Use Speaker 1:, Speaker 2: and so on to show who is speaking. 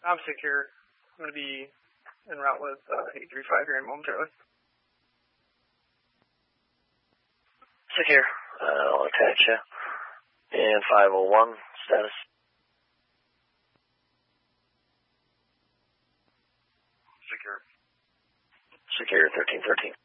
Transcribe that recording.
Speaker 1: I'm secure. I'm going to be en route with 835 here in momentarily.
Speaker 2: Secure. I'll attach you. And 501, status.
Speaker 3: Secure.
Speaker 2: Secure, 1313.